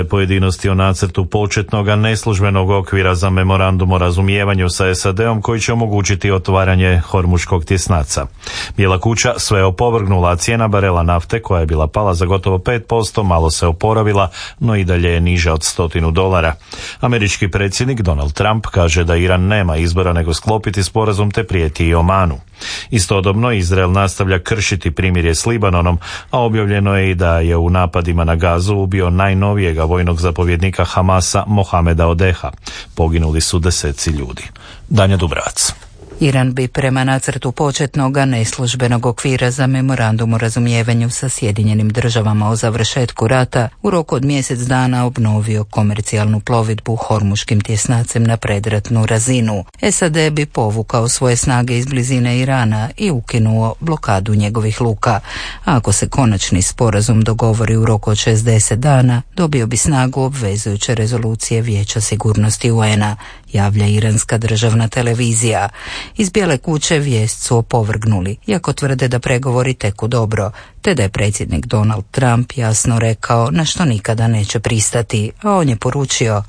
Pojedinosti o nacrtu početnog neslužbenog okvira za memorandum o razumijevanju sa SAD-om koji će omogućiti otvaranje Hormuškog tjesnaca. Bijela kuća sve opovrgnula, a cijena barela nafte koja je bila pala za gotovo 5%, malo se oporavila, no i dalje je niža od $100. Američki predsjednik Donald Trump kaže da Iran nema izbora nego sklopiti sporazum te prijeti i Omanu. Istodobno Izrael nastavlja kršiti primirje s Libanonom, a objavljeno je i da je u napadima na Gazu ubio najnovijega vojnog zapovjednika Hamasa Mohameda Odeha. Poginuli su deseci ljudi. Danja Dubrac. Iran bi prema nacrtu početnog neslužbenog okvira za memorandum o razumijevanju sa Sjedinjenim državama o završetku rata u roku od mjesec dana obnovio komercijalnu plovidbu Hormuškim tjesnacem na predratnu razinu. SAD bi povukao svoje snage iz blizine Irana i ukinuo blokadu njegovih luka. A ako se konačni sporazum dogovori u roku od 60 dana, dobio bi snagu obvezujuće rezolucije Vijeća sigurnosti UN-a, javlja iranska državna televizija. Iz Bijele kuće vijest su opovrgnuli, iako tvrde da pregovori teku dobro, te da je predsjednik Donald Trump jasno rekao na što nikada neće pristati, a on je poručio: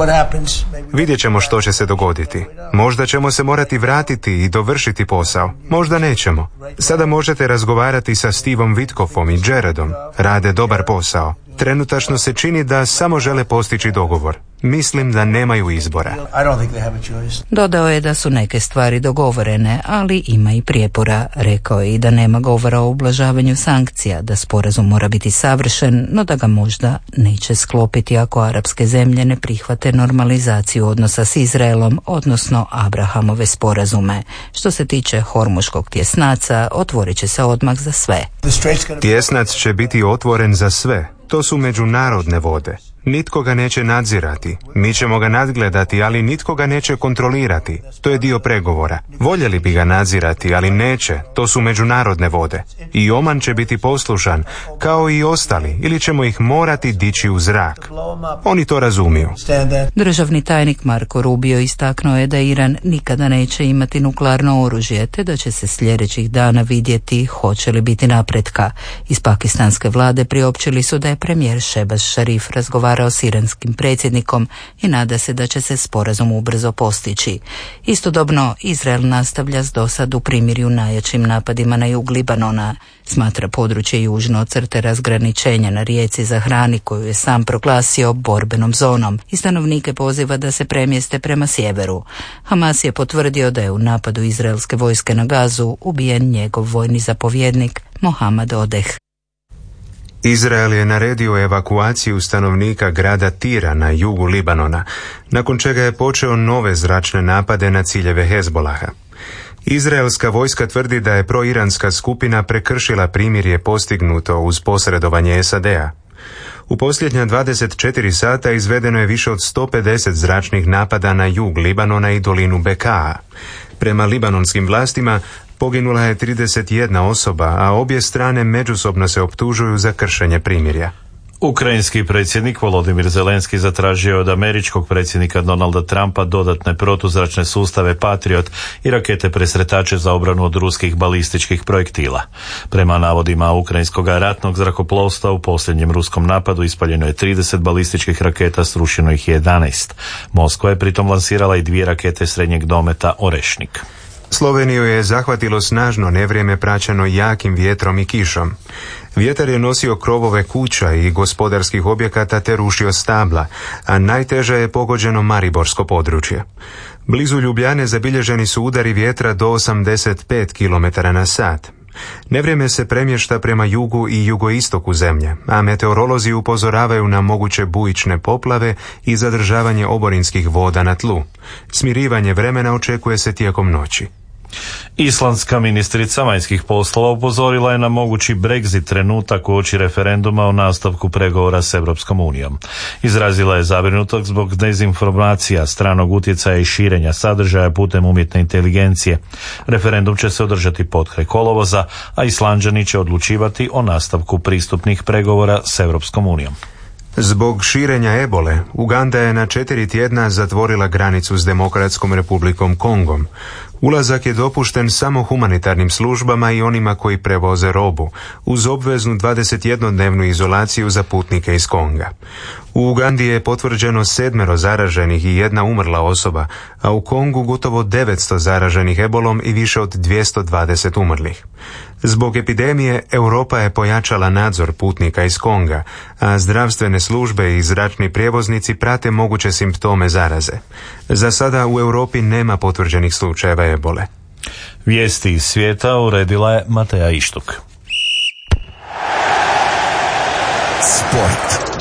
Vidjet ćemo što će se dogoditi. Možda ćemo se morati vratiti i dovršiti posao. Možda nećemo. Sada možete razgovarati sa Stevom Witkoffom i Jaredom. Rade dobar posao. Trenutačno se čini da samo žele postići dogovor. Mislim da nemaju izbora. Dodao je da su neke stvari dogovorene, ali ima i prijepora. Rekao je i da nema govora o ublažavanju sankcija, da sporazum mora biti savršen, no da ga možda neće sklopiti ako arapske zemlje ne prihvate normalizaciju odnosa s Izraelom, odnosno Abrahamove sporazume. Što se tiče Hormuškog tjesnaca, otvorit će se odmah za sve. Tjesnac će biti otvoren za sve. To su međunarodne vode. Nitko ga neće nadzirati. Mi ćemo ga nadgledati, ali nitko ga neće kontrolirati. To je dio pregovora. Voljeli bi ga nadzirati, ali neće. To su međunarodne vode. I Oman će biti poslušan, kao i ostali, ili ćemo ih morati dići u zrak. Oni to razumiju. Državni tajnik Marko Rubio istaknuo je da Iran nikada neće imati nuklearno oružje, te da će se sljedećih dana vidjeti hoće li biti napretka. Iz pakistanske vlade priopćili su da je premijer Shehbaz Sharif razgovarao s iranskim predsjednikom i nada se da će se sporazum ubrzo postići. Istodobno, Izrael nastavlja s dosad u primirju najjačim napadima na jug Libanona. Smatra područje južno od crte razgraničenja na rijeci Zahrani, koju je sam proglasio borbenom zonom, i stanovnike poziva da se premjeste prema sjeveru. Hamas je potvrdio da je u napadu izraelske vojske na Gazu ubijen njegov vojni zapovjednik Mohamed Odeh. Izrael je naredio evakuaciju stanovnika grada Tira na jugu Libanona, nakon čega je počeo nove zračne napade na ciljeve Hezbolaha. Izraelska vojska tvrdi da je proiranska skupina prekršila primirje postignuto uz posredovanje SAD-a. U posljednja 24 sata izvedeno je više od 150 zračnih napada na jug Libanona i dolinu Bekaa. Prema libanonskim vlastima, poginula je 31 osoba, a obje strane međusobno se optužuju za kršenje primirja. Ukrajinski predsjednik Volodymyr Zelenski zatražio od američkog predsjednika Donalda Trumpa dodatne protuzračne sustave Patriot i rakete presretače za obranu od ruskih balističkih projektila. Prema navodima ukrajinskog ratnog zrakoplovstva, u posljednjem ruskom napadu ispaljeno je 30 balističkih raketa, srušeno ih je 11. Moskva je pritom lansirala i 2 rakete srednjeg dometa Orešnik. Sloveniju je zahvatilo snažno nevrijeme praćeno jakim vjetrom i kišom. Vjetar je nosio krovove kuća i gospodarskih objekata te rušio stabla, a najteže je pogođeno Mariborsko područje. Blizu Ljubljane zabilježeni su udari vjetra do 85 km/h. Nevrijeme se premješta prema jugu i jugoistoku zemlje, a meteorolozi upozoravaju na moguće bujične poplave i zadržavanje oborinskih voda na tlu. Smirivanje vremena očekuje se tijekom noći. Islandska ministrica vanjskih poslova upozorila je na mogući Brexit trenutak uoči referenduma o nastavku pregovora s Europskom unijom. Izrazila je zabrinutost zbog dezinformacija, stranog utjecaja i širenja sadržaja putem umjetne inteligencije. Referendum će se održati potkraj kolovoza, a Islanđani će odlučivati o nastavku pristupnih pregovora s Europskom unijom. Zbog širenja ebole, Uganda je na 4 tjedna zatvorila granicu s Demokratskom republikom Kongom. Ulazak je dopušten samo humanitarnim službama i onima koji prevoze robu, uz obveznu 21-dnevnu izolaciju za putnike iz Konga. U Ugandi je potvrđeno 7 zaraženih i 1 umrla osoba, a u Kongu gotovo 900 zaraženih ebolom i više od 220 umrlih. Zbog epidemije Europa je pojačala nadzor putnika iz Konga, a zdravstvene službe i zračni prijevoznici prate moguće simptome zaraze. Za sada u Europi nema potvrđenih slučajeva ebole. Vijesti iz svijeta uredila je Mateja Ištuk. Sport.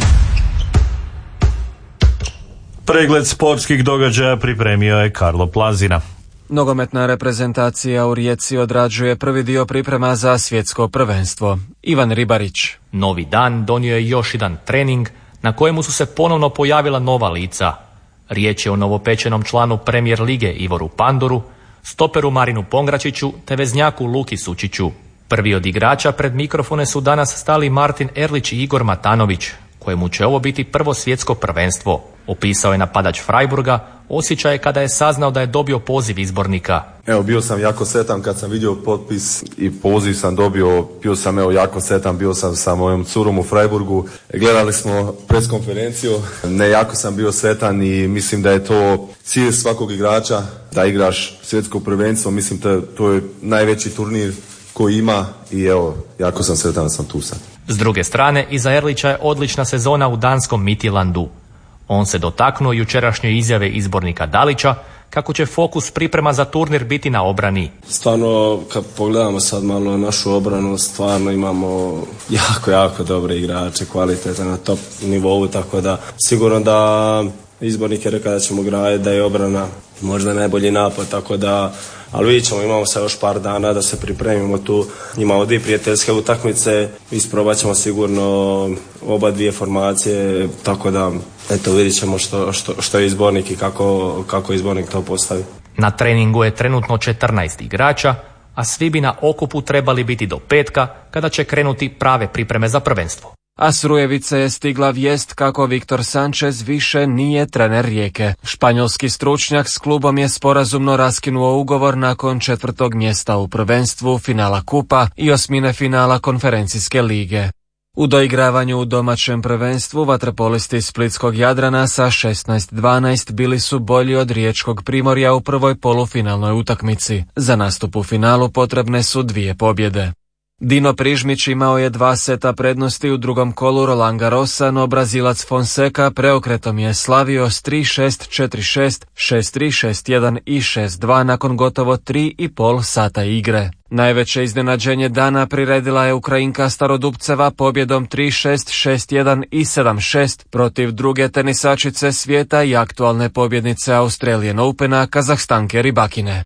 Pregled sportskih događaja pripremio je Karlo Plazina. Nogometna reprezentacija u Rijeci odrađuje prvi dio priprema za svjetsko prvenstvo. Ivan Ribarić. Novi dan donio je još jedan trening na kojemu su se ponovno pojavila nova lica. Riječ je o novopečenom članu Premier lige Ivoru Pandoru, stoperu Marinu Pongračiću te veznjaku Luki Sučiću. Prvi od igrača pred mikrofone su danas stali Martin Erlić i Igor Matanović, kojemu će ovo biti prvo svjetsko prvenstvo. Opisao je napadač Freiburga osjećaje kada je saznao da je dobio poziv izbornika. Bio sam jako sretan kad sam vidio potpis i poziv sam dobio, bio sam jako sretan, bio sam sa mojom curom u Freiburgu, gledali smo preskonferenciju, jako sam bio sretan i mislim da je to cilj svakog igrača, da igraš svjetsko prvenstvo, mislim da to je najveći turnir koji ima i jako sam sretan da sam tu sad. S druge strane, iza Erlića je odlična sezona u danskom Midtjyllandu. On se dotaknuo jučerašnje izjave izbornika Dalića kako će fokus priprema za turnir biti na obrani. Stvarno, kad pogledamo sad malo našu obranu, stvarno imamo jako dobre igrače, kvalitete na top nivou, tako da sigurno da izbornik je rekao da ćemo graditi, da je obrana možda najbolji napad, tako da, ali vidjet ćemo, imamo sad još par dana da se pripremimo tu, imamo 2 prijateljske utakmice, isprobat ćemo sigurno oba 2 formacije, tako da vidjet ćemo što je izbornik i kako izbornik to postavi. Na treningu je trenutno 14 igrača, a svi bi na okupu trebali biti do petka kada će krenuti prave pripreme za prvenstvo. A s Rujevice je stigla vijest kako Viktor Sanchez više nije trener Rijeke. Španjolski stručnjak s klubom je sporazumno raskinuo ugovor nakon 4. mjesta u prvenstvu, finala kupa i 8. finala konferencijske lige. U doigravanju u domaćem prvenstvu vaterpolisti splitskog Jadrana sa 16-12 bili su bolji od riječkog Primorja u prvoj polufinalnoj utakmici. Za nastup u finalu potrebne su 2 pobjede. Dino Prižmić imao je 2 seta prednosti u drugom kolu Roland Garrosa, no Brazilac Fonseca preokretom je slavio s 3-6, 4-6, 6-3, 6-1 i 6-2 nakon gotovo 3,5 sata igre. Najveće iznenađenje dana priredila je Ukrajinka Starodupceva pobjedom 3-6, 6-1 i 7-6 protiv druge tenisačice svijeta i aktualne pobjednice Australian Opena Kazahstanke Rybakine.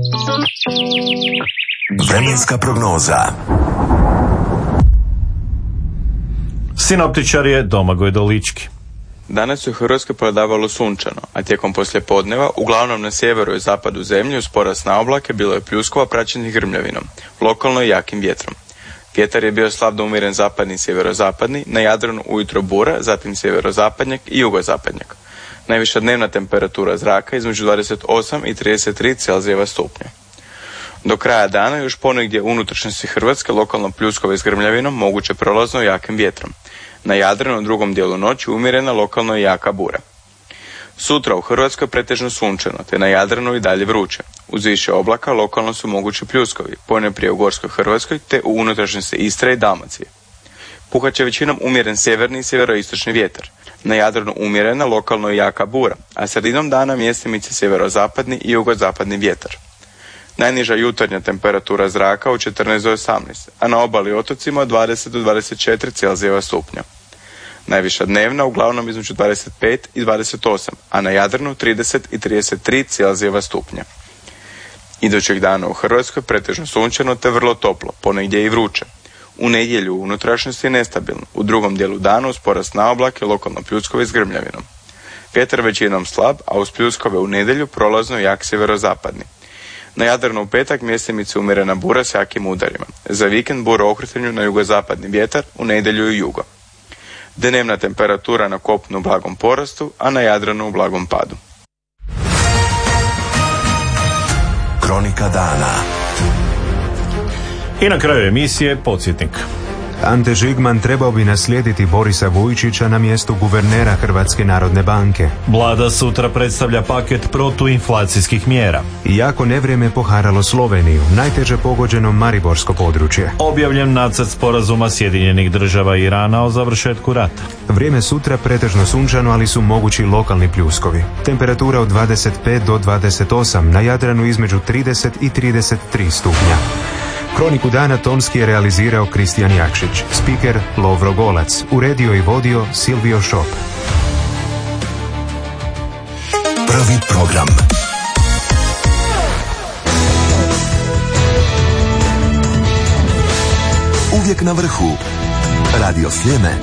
Vremenska prognoza. Sinoptičar je Domagoj Dolički. Danas je u Hrvatskoj prevladavalo sunčano, a tijekom poslijepodneva uglavnom na sjeveru i zapadu zemlje uz porast na oblake bilo je pljuskova praćenih grmljavinom, lokalno i jakim vjetrom. Vjetar je bio slab do umjeren zapadni i sjeverozapadni, na Jadranu ujutro bura, zatim sjeverozapadnjak i jugozapadnjak. Najviša dnevna temperatura zraka između 28 i 33 Celzijeva stupnja. Do kraja dana još ponegdje u unutrašnjosti Hrvatske lokalno pljuskove s grmljavinom, moguće prolazno jakim vjetrom. Na Jadranu u drugom dijelu noći umjerena lokalno i jaka bura. Sutra u Hrvatskoj pretežno sunčano, te na Jadranu i dalje vruće. Uz više oblaka lokalno su mogući pljuskovi, ponajprije u Gorskoj Hrvatskoj te u unutrašnjosti Istre i Dalmacije. Puhat će većinom umjeren sjeverni i sjeveroistočni vjetar. Na Jadranu umjerena lokalno i jaka bura, a sredinom dana mjestimice sjeverozapadni i jugozapadni vjetar. Najniža jutarnja temperatura zraka u 14 do 18, a na obali otocima od 20 do 24 Celzijeva stupnja. Najviša dnevna uglavnom između 25 i 28, a na Jadranu 30 i 33 Celzijeva stupnja. Idućeg dana u Hrvatskoj pretežno sunčano te vrlo toplo, ponegdje i vruće. U nedjelju u unutrašnjosti je nestabilno, u drugom dijelu dana uz porast na oblake lokalno pljuskove s grmljavinom. Vjetar većinom slab, a uz pljuskove u nedjelju prolazno jak sjeverozapadni. Na Jadranu u petak mjestimice umjerena bura s jakim udarima. Za vikend bura okretanju na jugozapadni vjetar, u nedjelju i jugo. Dnevna temperatura na kopnu u blagom porastu, a na Jadranu u blagom padu. Kronika dana. I na kraju emisije podsjetnik. Ante Žigman trebao bi naslijediti Borisa Vujčića na mjestu guvernera Hrvatske narodne banke. Vlada sutra predstavlja paket protuinflacijskih mjera. Jako nevrijeme poharalo Sloveniju, najteže pogođeno Mariborsko područje. Objavljen nacrt sporazuma Sjedinjenih država i Irana o završetku rata. Vrijeme sutra pretežno sunčano, ali su mogući lokalni pljuskovi. Temperatura od 25 do 28, na Jadranu između 30 i 33 stupnja. Kroniku dana tonski je realizirao Kristijan Jakšić, spiker Lovro Golac, uredio i vodio Silvio Šop. Prvi program. Uvijek na vrhu. Radio Sljeme.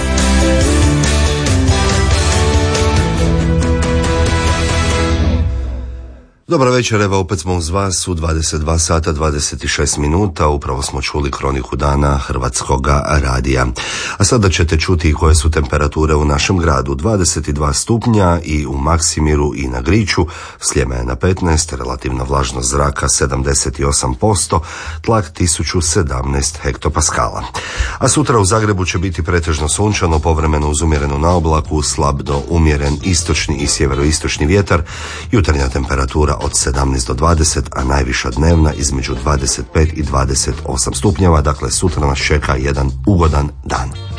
Dobar večer, evo opet smo uz vas u 22 sata 26 minuta, upravo smo čuli kroniku dana Hrvatskoga radija. A sada ćete čuti koje su temperature u našem gradu. 22 stupnja i u Maksimiru i na Griču, Sljeme je na 15, relativna vlažnost zraka 78%, tlak 1017 hektopaskala. A sutra u Zagrebu će biti pretežno sunčano, povremeno uz umjerenu naoblaku, slab do umjeren istočni i sjeveroistočni vjetar, jutarnja temperatura od 17 do 20, a najviša dnevna između 25 i 28 stupnjeva, dakle sutra nas čeka jedan ugodan dan.